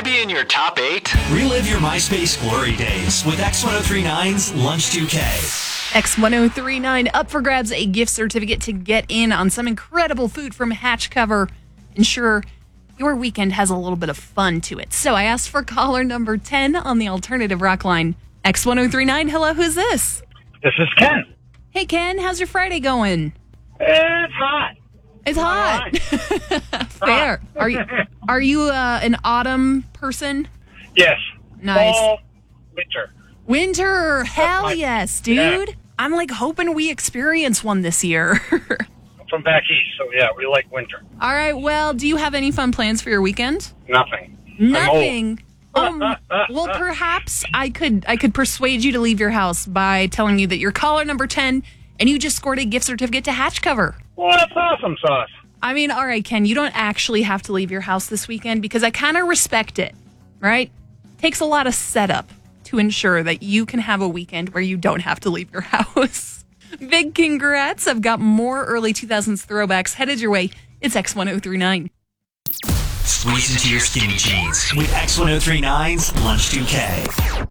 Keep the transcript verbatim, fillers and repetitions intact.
I be in your top eight? Relive your MySpace glory days with X ten thirty-nine's Lunch two K. X ten thirty-nine up for grabs a gift certificate to get in on some incredible food from Hatch Cover. Ensure your weekend has a little bit of fun to it. So I asked for caller number ten on the alternative rock line. X ten thirty-nine, hello, who's this? This is Ken. Hey, Ken, how's your Friday going? It's hot. It's hot. Fair. Are you are you uh, an autumn person? Yes. Nice. Fall, winter. Winter. Hell my- yes, dude. yeah. I'm like hoping we experience one this year. I'm from back east, so yeah, we like winter. All right. Well, do you have any fun plans for your weekend? Nothing. Nothing. Um, well, perhaps I could I could persuade you to leave your house by telling you that you're caller number ten and you just scored a gift certificate to Hatch Cover. Well, that's awesome sauce. I mean, all right, Ken, you don't actually have to leave your house this weekend because I kind of respect it, right? Takes a lot of setup to ensure that you can have a weekend where you don't have to leave your house. Big congrats. I've got more early two thousands throwbacks headed your way. It's X ten thirty-nine. Squeeze into your skinny jeans with X ten thirty-nine's Lunch two K.